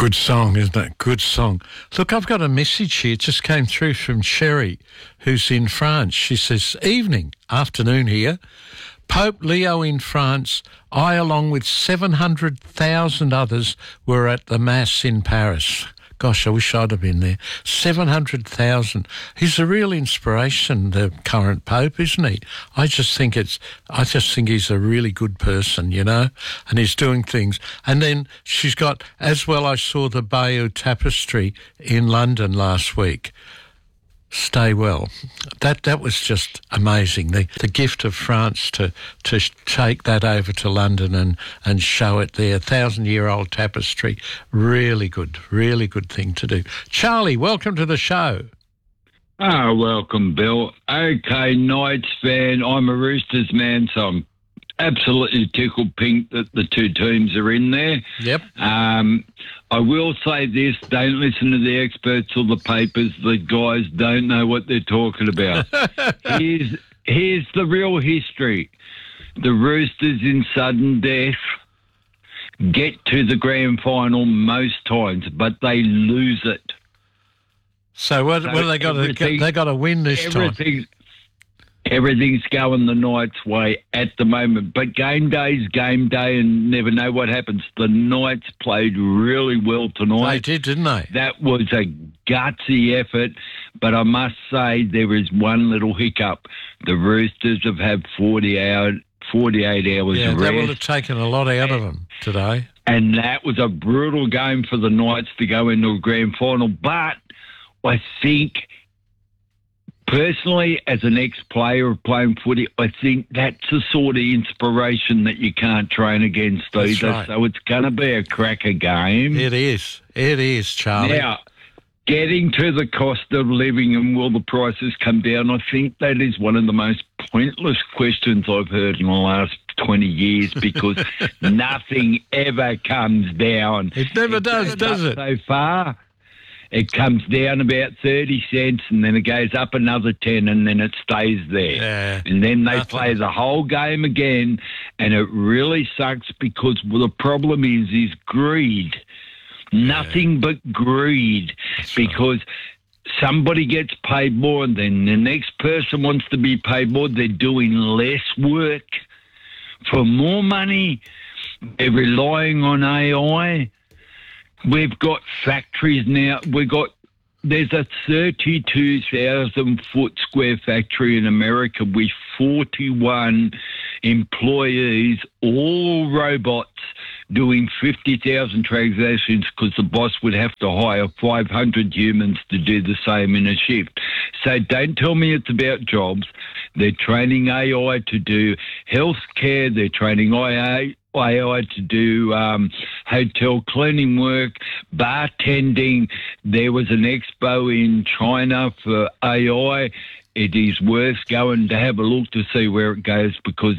Good song, isn't it? Good song. Look, I've got a message here. It just came through from Sherry, who's in France. She says, afternoon here. Pope Leo in France. I, along with 700,000 others, were at the Mass in Paris. Gosh, I wish I'd have been there. 700,000. He's a real inspiration, the current Pope, isn't he? I just think he's a really good person, you know, and he's doing things. And then she's got, as well, I saw the Bayeux Tapestry in London last week. Stay well. That was just amazing. The gift of France to take that over to London and show it there. 1,000-year-old tapestry. Really good thing to do. Charlie, welcome to the show. Welcome, Bill. Okay, Knights fan. I'm a Roosters man, so I'm absolutely tickled pink that the two teams are in there. Yep. I will say this, don't listen to the experts or the papers. The guys don't know what they're talking about. Here's the real history. The Roosters in sudden death get to the grand final most times, but they lose it. So what have they got to? They got to win this time. Everything's going the Knights' way at the moment. But game day's game day and never know what happens. The Knights played really well tonight. They did, didn't they? That was a gutsy effort. But I must say there is one little hiccup. The Roosters have had 48 hours of rest. That would have taken a lot out of them today. And that was a brutal game for the Knights to go into a grand final. But I think, personally, as an ex-player of playing footy, I think that's the sort of inspiration that you can't train against either. Right. So it's going to be a cracker game. It is, Charlie. Now, getting to the cost of living and will the prices come down, I think that is one of the most pointless questions I've heard in the last 20 years because nothing ever comes down. It never does it? So far. It comes down about 30 cents and then it goes up another 10 and then it stays there. Yeah, and then they play the whole game again and it really sucks because the problem is greed. Nothing but greed. That's because somebody gets paid more and then the next person wants to be paid more. They're doing less work for more money. They're relying on AI. We've got factories now. There's a 32,000 square factory in America with 41 employees, all robots, doing 50,000 transactions because the boss would have to hire 500 humans to do the same in a shift. So don't tell me it's about jobs. They're training AI to do healthcare. They're training AI to do hotel cleaning work, bartending. There was an expo in China for AI. It is worth going to have a look to see where it goes because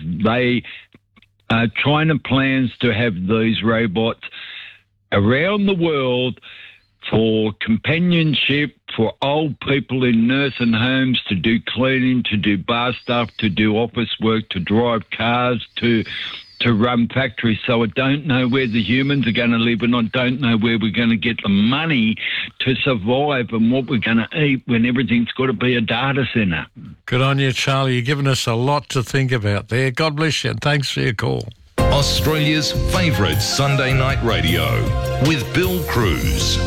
China plans to have these robots around the world for companionship, for old people in nursing homes, to do cleaning, to do bar stuff, to do office work, to drive cars, to run factories. So I don't know where the humans are going to live and I don't know where we're going to get the money to survive and what we're going to eat when everything's got to be a data centre. Good on you, Charlie. You've given us a lot to think about there. God bless you and thanks for your call. Australia's favourite Sunday night radio with Bill Cruz.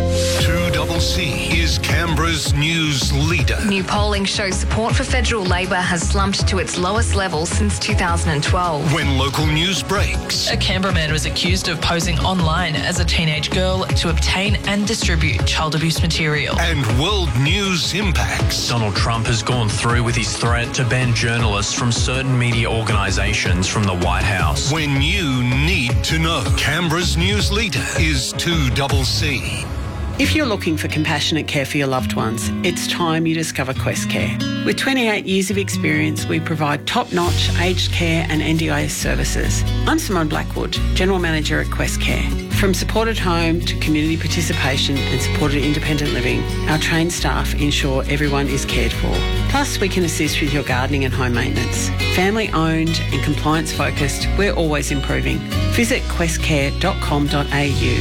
2CC is Canberra's news leader. New polling shows support for federal Labor has slumped to its lowest level since 2012. When local news breaks. A Canberra man was accused of posing online as a teenage girl to obtain and distribute child abuse material. And world news impacts. Donald Trump has gone through with his threat to ban journalists from certain media organisations from the White House. When you need to know. Canberra's news leader is 2CC. If you're looking for compassionate care for your loved ones, it's time you discover Quest Care. With 28 years of experience, we provide top-notch aged care and NDIS services. I'm Simone Blackwood, General Manager at Quest Care. From supported home to community participation and supported independent living, our trained staff ensure everyone is cared for. Plus, we can assist with your gardening and home maintenance. Family-owned and compliance-focused, we're always improving. Visit questcare.com.au.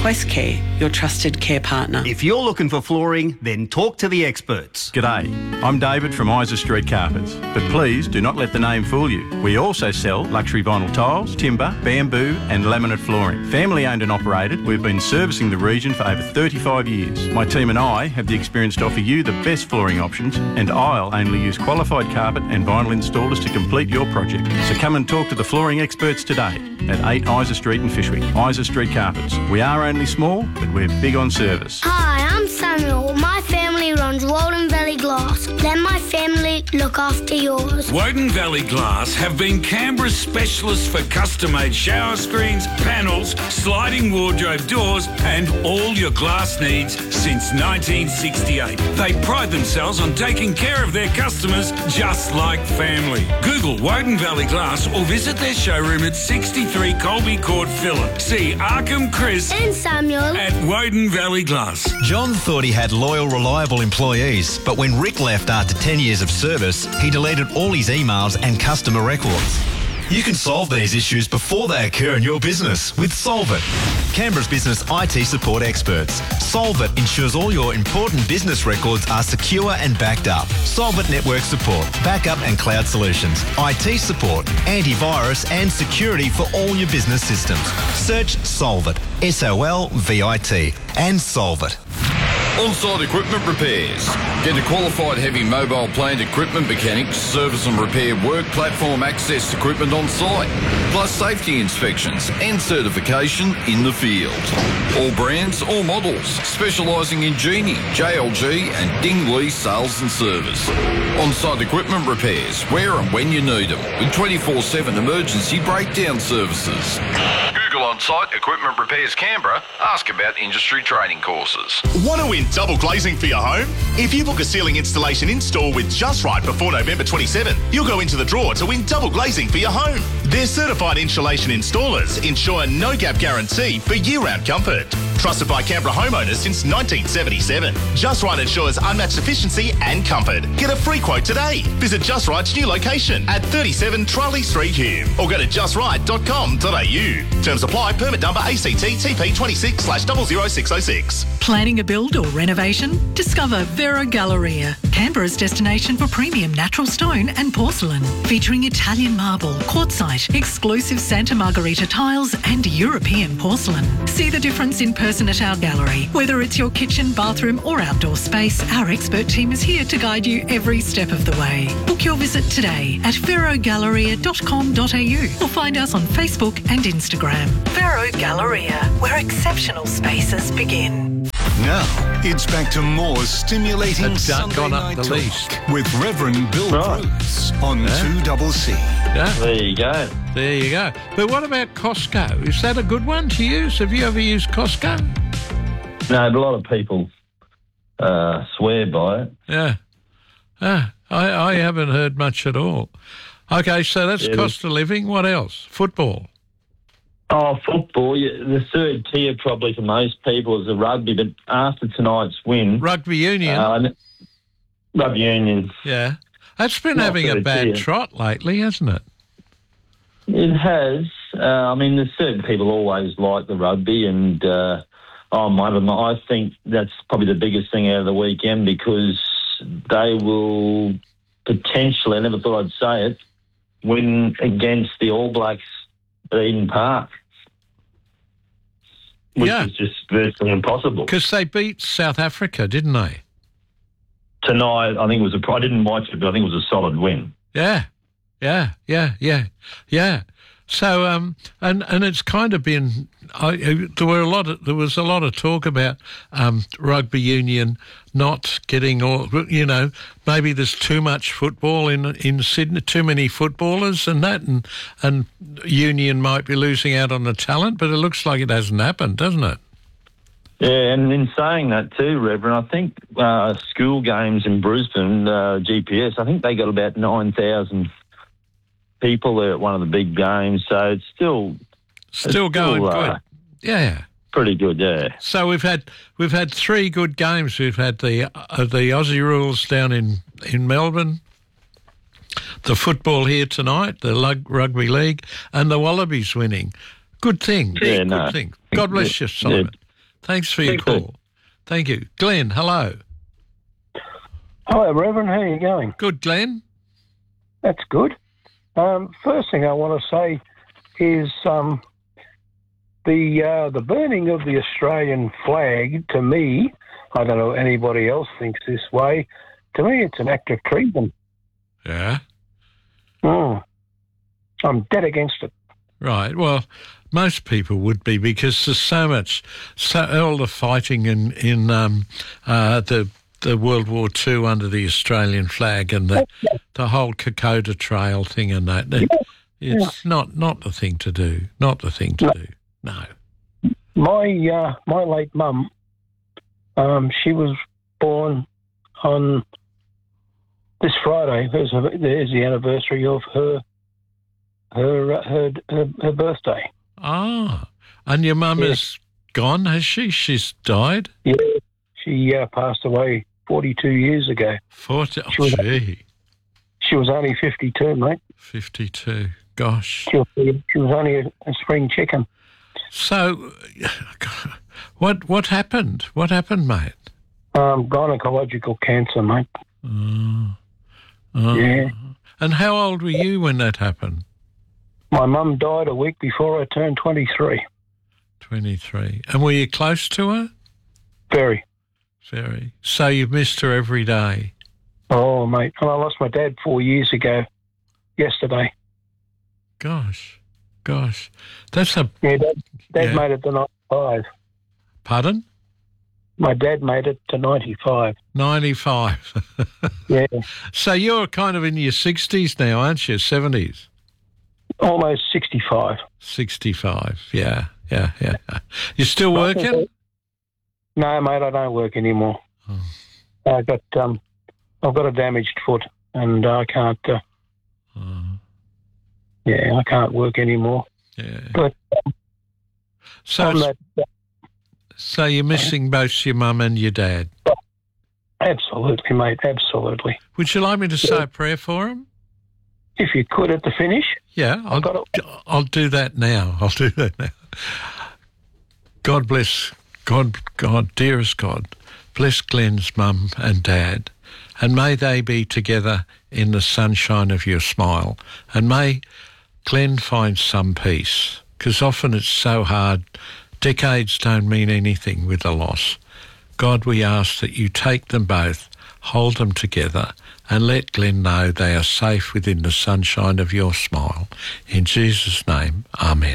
Quest Care, your trusted care partner. If you're looking for flooring, then talk to the experts. G'day, I'm David from Isa Street Carpets, but please do not let the name fool you. We also sell luxury vinyl tiles, timber, bamboo and laminate flooring. Family owned and operated, we've been servicing the region for over 35 years. My team and I have the experience to offer you the best flooring options, and I'll only use qualified carpet and vinyl installers to complete your project. So come and talk to the flooring experts today at 8 Isa Street in Fishwick. Isa Street Carpets. We are only small, but we're big on service. Hi, I'm Samuel. My family runs Woden Valley Glass. Let my family look after yours. Woden Valley Glass have been Canberra's specialists for custom-made shower screens, panels, sliding wardrobe doors and all your glass needs since 1968. They pride themselves on taking care of their customers just like family. Google Woden Valley Glass or visit their showroom at 63 Colby Court, Phillip. See Arkham, Chris and Samuel at Woden Valley Glass. John thought he had loyal, reliable employees, but when Rick left after 10 years of service, he deleted all his emails and customer records. You can solve these issues before they occur in your business with Solvit, Canberra's business IT support experts. Solvit ensures all your important business records are secure and backed up. Solvit network support, backup and cloud solutions, IT support, antivirus and security for all your business systems. Search Solvit, SOLVIT, and Solvit. On-site equipment repairs. Get a qualified heavy mobile plant equipment mechanic to service and repair work platform access equipment on site, plus safety inspections and certification in the field. All brands, all models, specialising in Genie, JLG and Dingley sales and service. On-site equipment repairs, where and when you need them, with 24/7 emergency breakdown services. Google On-Site Equipment Repairs Canberra. Ask about industry training courses. Want to win double glazing for your home? If you book a ceiling installation install with Just Right before November 27, you'll go into the draw to win double glazing for your home. Their certified insulation installers ensure no gap guarantee for year-round comfort. Trusted by Canberra homeowners since 1977. Just Right ensures unmatched efficiency and comfort. Get a free quote today. Visit Just Right's new location at 37 Charlie Street, Hume, or go to justright.com.au. Terms apply. Permit number ACT TP 26/00606. Planning a build or renovation? Discover Vero Galleria, Canberra's destination for premium natural stone and porcelain, featuring Italian marble, quartzite, exclusive Santa Margherita tiles and European porcelain. See the difference in person at our gallery. Whether it's your kitchen, bathroom or outdoor space, our expert team is here to guide you every step of the way. Book your visit today at verogalleria.com.au or find us on Facebook and Instagram. Vero Galleria, where exceptional spaces begin. Now, it's back to more stimulating Sunday gone up night the talk least. with Reverend Bill Bruce on 2CC. Yeah. There you go. There you go. But what about Costco? Is that a good one to use? Have you ever used Costco? No, but a lot of people swear by it. Yeah. I haven't heard much at all. Okay, so that's cost of living. What else? Football. Oh, football. Yeah, the third tier probably for most people is the rugby, but after tonight's win... Rugby union? Rugby union. Yeah. That's been having a bad trot lately, hasn't it? It has. I mean, there's certain people always like the rugby, and I think that's probably the biggest thing out of the weekend, because they will potentially, I never thought I'd say it, win against the All Blacks at Eden Park, which is just virtually impossible. Because they beat South Africa, didn't they? Tonight, I think it was I didn't watch it, but I think it was a solid win. Yeah. So, and it's kind of been. There was a lot of talk about rugby union not getting all. Maybe there's too much football in Sydney, too many footballers, and that, and union might be losing out on the talent. But it looks like it hasn't happened, doesn't it? Yeah, and in saying that too, Reverend, I think school games in Brisbane, GPS, I think they got about 9,000 people there at one of the big games, so it's still going good. Yeah, pretty good. Yeah. So we've had 3 good games. We've had the Aussie Rules down in Melbourne, the football here tonight, the Rugby League, and the Wallabies winning. Good thing. Good thing. God bless you, Simon. Thanks for your call. Thank you. Glenn, hello. Hi, Reverend. How are you going? Good, Glenn. That's good. First thing I want to say is the burning of the Australian flag, to me, I don't know if anybody else thinks this way, to me it's an act of treason. Yeah? I'm dead against it. Right. Well, most people would be, because there's all the fighting in the World War II under the Australian flag and the whole Kokoda Trail thing and that. It's not the thing to do. Not the thing to do. No. My late mum, she was born on this Friday. There's the anniversary of her birthday. Ah, and your mum is gone, has she? She's died? Yeah, she passed away 42 years ago. 40? She was only 52, mate. 52, gosh. She was only a spring chicken. So, what happened? What happened, mate? Gynecological cancer, mate. Yeah. And how old were you when that happened? My mum died a week before I turned 23. 23. And were you close to her? Very. Very. So you've missed her every day? Oh, mate. And I lost my dad 4 years ago, yesterday. Gosh. That's a... Yeah, Dad made it to 95. Pardon? My dad made it to 95. 95. Yeah. So you're kind of in your 60s now, aren't you? 70s? Almost 65. 65, yeah. You still working? No, mate, I don't work anymore. Oh. I've got a damaged foot, and I can't. I can't work anymore. Yeah. But so you're missing both your mum and your dad? Absolutely, mate. Absolutely. Would you like me to say a prayer for him? If you could at the finish. Yeah, I'll do that now. God bless, God, dearest God, bless Glenn's mum and dad, and may they be together in the sunshine of your smile, and may Glenn find some peace, because often it's so hard. Decades don't mean anything with a loss. God, we ask that you take them both, hold them together, and let Glenn know they are safe within the sunshine of your smile. In Jesus' name, amen.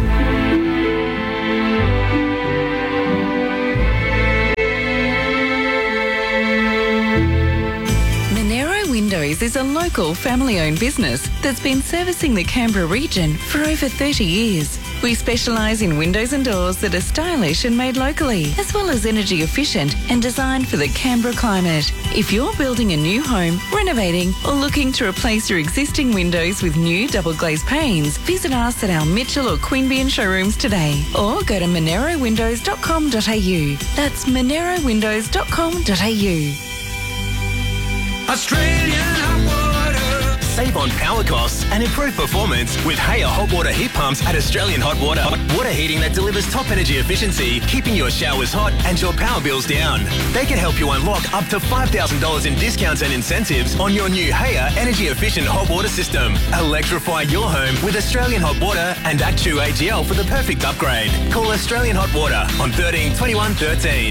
Monero Windows is a local family-owned business that's been servicing the Canberra region for over 30 years. We specialise in windows and doors that are stylish and made locally, as well as energy efficient and designed for the Canberra climate. If you're building a new home, renovating, or looking to replace your existing windows with new double glazed panes, visit us at our Mitchell or Queanbeyan showrooms today, or go to monerowindows.com.au. That's monerowindows.com.au. Australian Hot Water. Save on power costs and improve performance with Haier hot water heat pumps at Australian Hot Water. Water heating that delivers top energy efficiency, keeping your showers hot and your power bills down. They can help you unlock up to $5,000 in discounts and incentives on your new Haier energy efficient hot water system. Electrify your home with Australian Hot Water and Actu AGL for the perfect upgrade. Call Australian Hot Water on 13 21 13.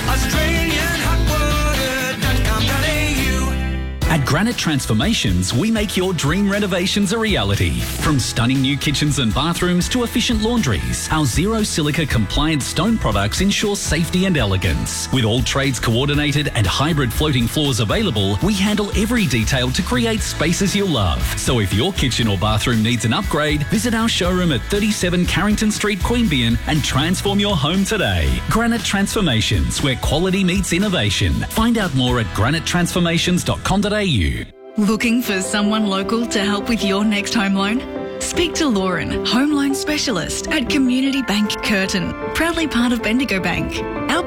AustralianHotWater.com.au. At Granite Transformations, we make your dream renovations a reality. From stunning new kitchens and bathrooms to efficient laundries, our zero silica compliant stone products ensure safety and elegance. With all trades coordinated and hybrid floating floors available, we handle every detail to create spaces you'll love. So if your kitchen or bathroom needs an upgrade, visit our showroom at 37 Carrington Street, Queanbeyan, and transform your home today. Granite Transformations, where quality meets innovation. Find out more at granitetransformations.com.au. Looking for someone local to help with your next home loan? Speak to Lauren, home loan specialist at Community Bank Curtin, proudly part of Bendigo Bank. Our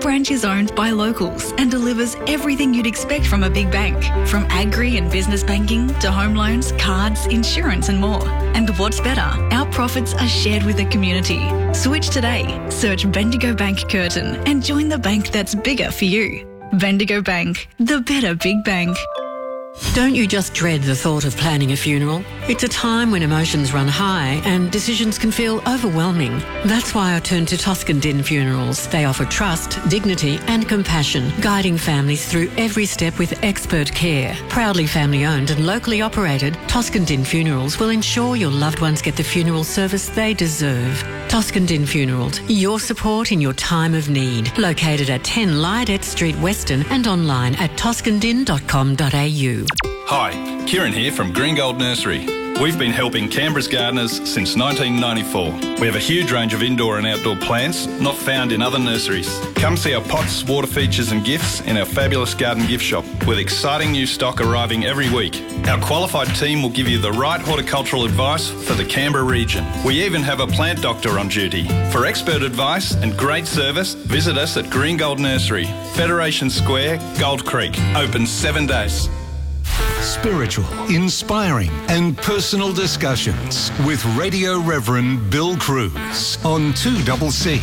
branch is owned by locals and delivers everything you'd expect from a big bank, from agri and business banking to home loans, cards, insurance and more. And what's better, our profits are shared with the community. Switch today. Search Bendigo Bank Curtin and join the bank that's bigger for you. Bendigo Bank, the better big bank. Don't you just dread the thought of planning a funeral? It's a time when emotions run high and decisions can feel overwhelming. That's why I turned to Toscan Din Funerals. They offer trust, dignity and compassion, guiding families through every step with expert care. Proudly family-owned and locally operated, Toscan Din Funerals will ensure your loved ones get the funeral service they deserve. Toscan Din Funerals, your support in your time of need. Located at 10 Lydet Street, Weston, and online at toscandin.com.au. Hi, Kieran here from Green Gold Nursery. We've been helping Canberra's gardeners since 1994. We have a huge range of indoor and outdoor plants not found in other nurseries. Come see our pots, water features and gifts in our fabulous garden gift shop with exciting new stock arriving every week. Our qualified team will give you the right horticultural advice for the Canberra region. We even have a plant doctor on duty. For expert advice and great service, visit us at Green Gold Nursery, Federation Square, Gold Creek. Open 7 days. Spiritual, inspiring and personal discussions with Radio Reverend Bill Cruz on 2CC.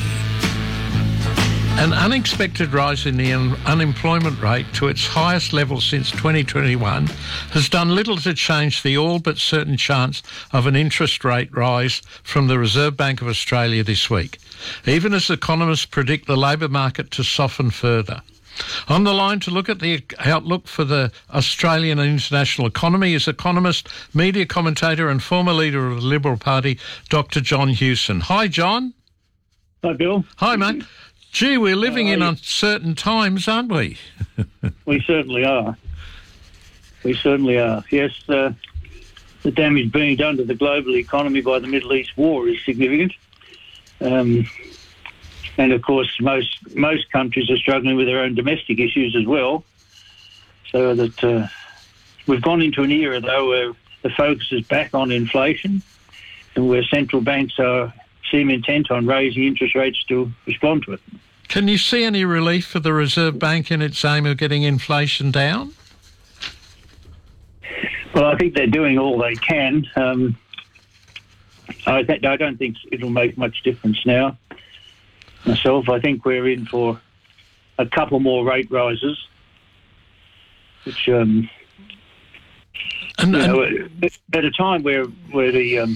An unexpected rise in the unemployment rate to its highest level since 2021 has done little to change the all but certain chance of an interest rate rise from the Reserve Bank of Australia this week, even as economists predict the labour market to soften further. On the line to look at the outlook for the Australian and international economy is economist, media commentator and former leader of the Liberal Party, Dr. John Hewson. Hi, John. Hi, Bill. Hi, mate. Gee, we're living in uncertain times, aren't we? We certainly are. We certainly are. Yes, the damage being done to the global economy by the Middle East war is significant. And, of course, most countries are struggling with their own domestic issues as well. So that we've gone into an era, though, where the focus is back on inflation and where central banks seem intent on raising interest rates to respond to it. Can you see any relief for the Reserve Bank in its aim of getting inflation down? Well, I think they're doing all they can. I don't think it'll make much difference now. Myself, I think we're in for a couple more rate rises, which, at a time where the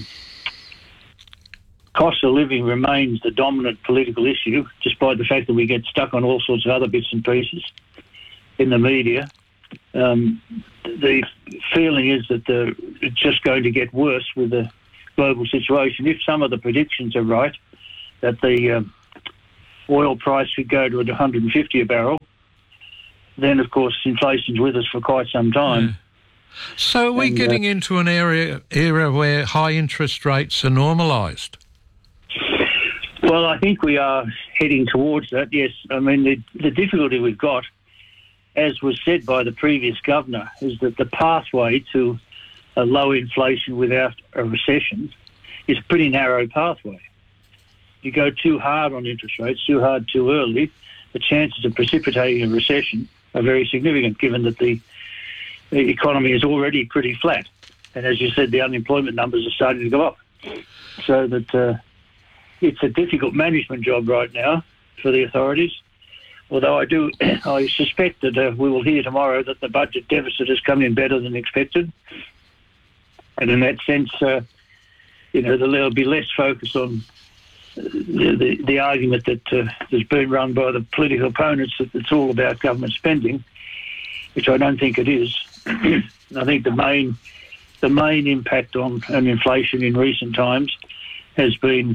cost of living remains the dominant political issue, despite the fact that we get stuck on all sorts of other bits and pieces in the media, the feeling is that it's just going to get worse with the global situation. If some of the predictions are right, that the oil price could go to $150 a barrel, then, of course, inflation's with us for quite some time. So are we getting into an era where high interest rates are normalised? Well, I think we are heading towards that, yes. I mean, the difficulty we've got, as was said by the previous governor, is that the pathway to a low inflation without a recession is a pretty narrow pathway. You go too hard on interest rates, too hard too early, the chances of precipitating a recession are very significant, given that the economy is already pretty flat. And as you said, the unemployment numbers are starting to go up. So that it's a difficult management job right now for the authorities. Although I suspect that we will hear tomorrow that the budget deficit has come in better than expected. And in that sense, there'll be less focus on the argument that has been run by the political opponents that it's all about government spending, which I don't think it is. I think the main impact on inflation in recent times has been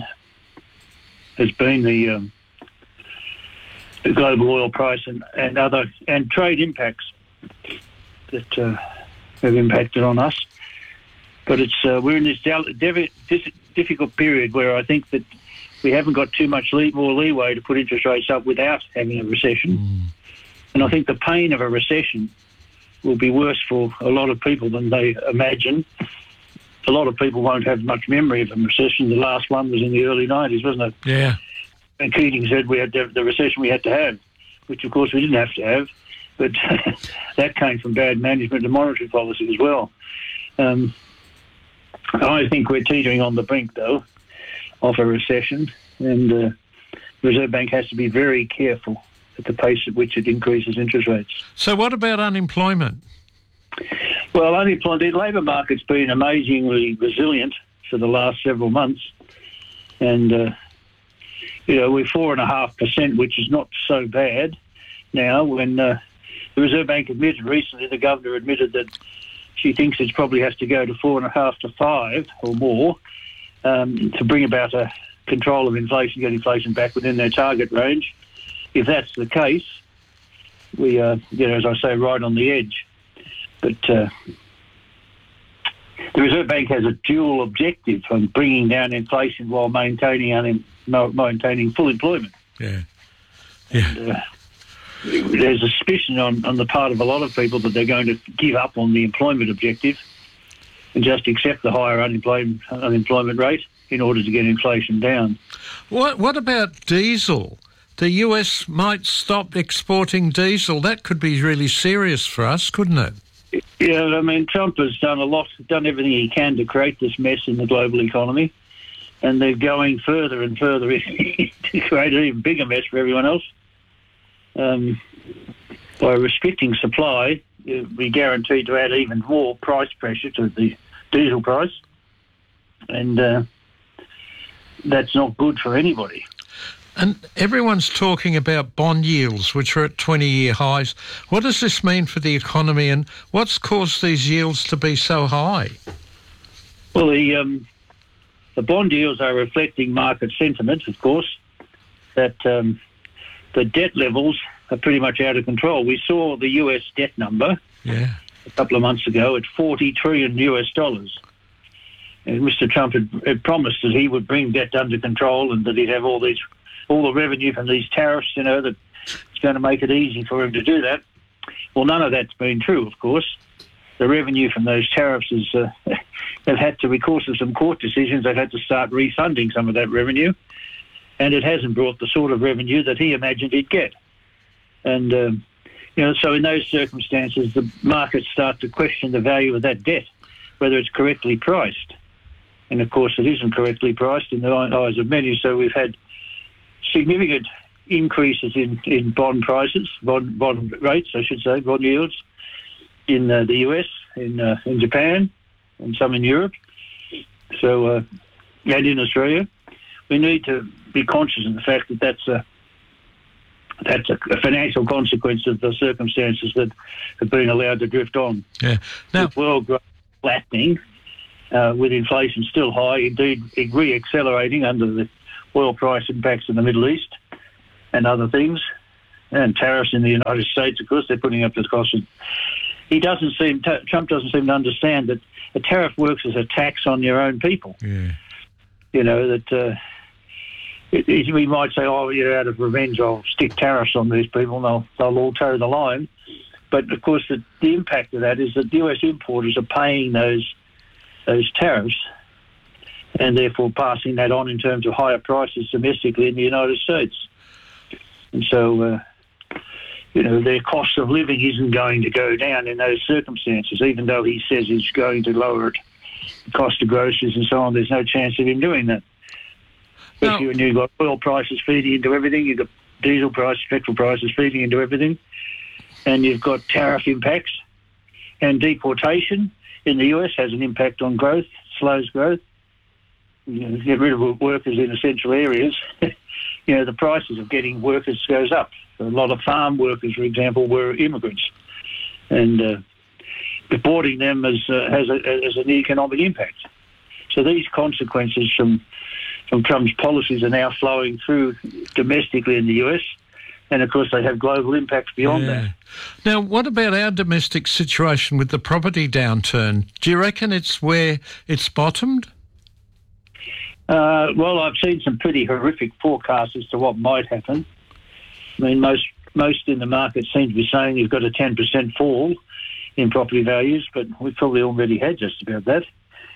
the global oil price and trade impacts that have impacted on us. But we're in this difficult period where I think that we haven't got too much more leeway to put interest rates up without having a recession. And I think the pain of a recession will be worse for a lot of people than they imagine. A lot of people won't have much memory of a recession. The last one was in the early 90s, wasn't it? Yeah. And Keating said we had the recession we had to have. which of course we didn't have to have, but that came from bad management and monetary policy as well. I think we're teetering on the brink, though, of a recession, and the Reserve Bank has to be very careful at the pace at which it increases interest rates. So what about unemployment? Well, the labour market's been amazingly resilient for the last several months, and we're 4.5%, which is not so bad now. When the Reserve Bank admitted recently, the governor admitted that she thinks it probably has to go to 4.5 to 5 or more to bring about a control of inflation, get inflation back within their target range. If that's the case, we are, as I say, right on the edge. But the Reserve Bank has a dual objective on bringing down inflation while maintaining full employment. Yeah. And, there's a suspicion on the part of a lot of people that they're going to give up on the employment objective and just accept the higher unemployment rate in order to get inflation down. What about diesel? The US might stop exporting diesel. That could be really serious for us, couldn't it? Yeah, I mean, Trump has done everything he can to create this mess in the global economy, and they're going further and further to create an even bigger mess for everyone else. By restricting supply, we're guaranteed to add even more price pressure to the diesel price, and that's not good for anybody. And everyone's talking about bond yields, which are at 20-year highs. What does this mean for the economy, and what's caused these yields to be so high? Well, the bond yields are reflecting market sentiment, of course, that the debt levels are pretty much out of control. We saw the US debt number a couple of months ago at $40 trillion. And Mr. Trump had promised that he would bring debt under control and that he'd have all the revenue from these tariffs, that it's going to make it easy for him to do that. Well, none of that's been true, of course. The revenue from those tariffs is they've had to, because of some court decisions, they've had to start refunding some of that revenue, and it hasn't brought the sort of revenue that he imagined he'd get. And, so in those circumstances, the markets start to question the value of that debt, whether it's correctly priced. And, of course, it isn't correctly priced in the eyes of many, so we've had significant increases in bond prices, bond rates, I should say, bond yields in the US, in Japan, and some in Europe, and in Australia. We need to be conscious of the fact that that's a financial consequence of the circumstances that have been allowed to drift on. Yeah. Now, with world growth flattening, with inflation still high, indeed re-accelerating under the oil price impacts in the Middle East and other things, and tariffs in the United States, of course, they're putting up the cost. Trump doesn't seem to understand that a tariff works as a tax on your own people. Yeah. We might say, out of revenge, I'll stick tariffs on these people and they'll all toe the line. But, of course, the impact of that is that the US importers are paying those tariffs and therefore passing that on in terms of higher prices domestically in the United States. And so, their cost of living isn't going to go down in those circumstances, even though he says he's going to lower it, the cost of groceries and so on. There's no chance of him doing that. Especially when you've got oil prices feeding into everything, you've got diesel prices, petrol prices feeding into everything, and you've got tariff impacts, and deportation in the US has an impact on growth, slows growth. Get rid of workers in essential areas, the prices of getting workers goes up. A lot of farm workers, for example, were immigrants, and deporting them has an economic impact. So these consequences from Trump's policies are now flowing through domestically in the US, and of course they have global impacts beyond that. Now, what about our domestic situation with the property downturn? Do you reckon it's where it's bottomed? Well, I've seen some pretty horrific forecasts as to what might happen. I mean, most in the market seem to be saying you've got a 10% fall in property values, but we've probably already had just about that.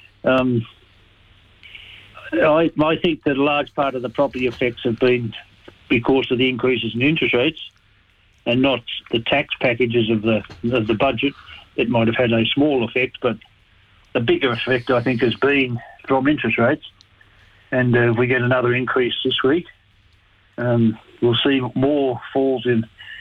I think that a large part of the property effects have been because of the increases in interest rates, and not the tax packages of the budget. It might have had a small effect, but the bigger effect, I think, has been from interest rates. And if we get another increase this week, we'll see more falls in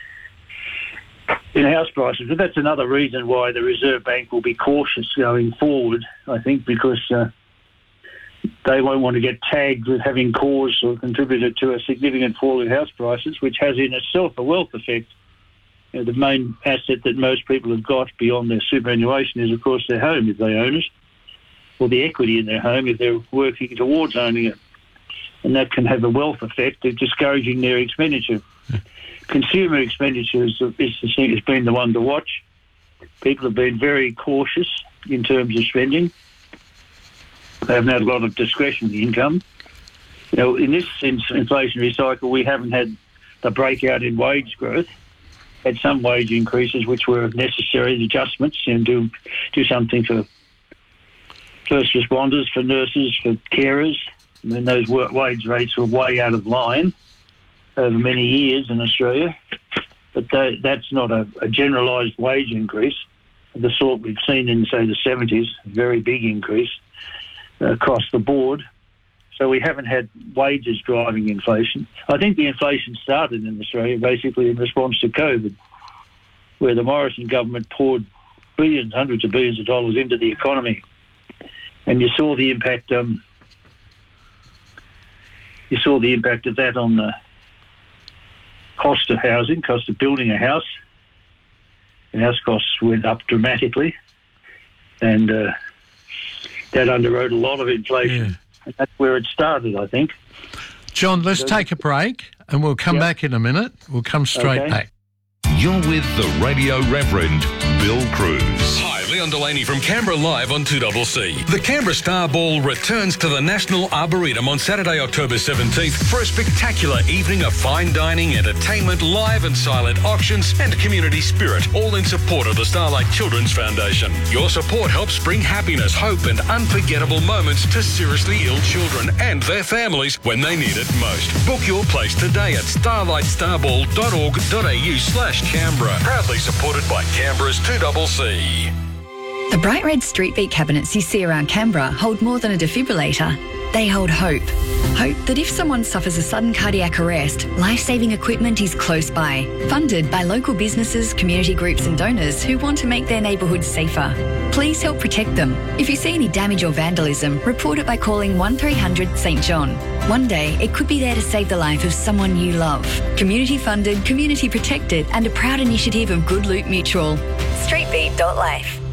house prices. But that's another reason why the Reserve Bank will be cautious going forward, I think, because they won't want to get tagged with having caused or contributed to a significant fall in house prices, which has in itself a wealth effect. You know, the main asset that most people have got beyond their superannuation is, of course, their home if they own it, or the equity in their home if they're working towards owning it. And that can have a wealth effect of discouraging their expenditure. Consumer expenditure has been the one to watch. People have been very cautious in terms of spending. They haven't had a lot of discretionary income. You know, in this inflationary cycle, we haven't had the breakout in wage growth. Had some wage increases which were necessary adjustments, and do something for first responders, for nurses, for carers. I mean, those wage rates were way out of line over many years in Australia, but that's not a generalised wage increase, the sort we've seen in, say, the 70s, a very big increase across the board. So we haven't had wages driving inflation. I think the inflation started in Australia basically in response to COVID, where the Morrison government poured billions, hundreds of billions of dollars into the economy. And you saw the impact of that on the cost of housing, cost of building a house. And house costs went up dramatically. And that underwrote a lot of inflation. Yeah. And that's where it started, I think. John, let's take a break and we'll come back in a minute. We'll come straight back. You're with the Radio Reverend Bill Cruz. Hi, Leon Delaney from Canberra Live on 2CC. The Canberra Star Ball returns to the National Arboretum on Saturday, October 17th for a spectacular evening of fine dining, entertainment, live and silent auctions and community spirit, all in support of the Starlight Children's Foundation. Your support helps bring happiness, hope and unforgettable moments to seriously ill children and their families when they need it most. Book your place today at starlightstarball.org.au/Canberra. Proudly supported by Canberra's 2CC. The bright red street beat cabinets you see around Canberra hold more than a defibrillator. They hold hope. Hope that if someone suffers a sudden cardiac arrest, life-saving equipment is close by. Funded by local businesses, community groups and donors who want to make their neighbourhoods safer. Please help protect them. If you see any damage or vandalism, report it by calling 1300 St John. One day, it could be there to save the life of someone you love. Community funded, community protected and a proud initiative of Good Loot Mutual. Streetbeat.life.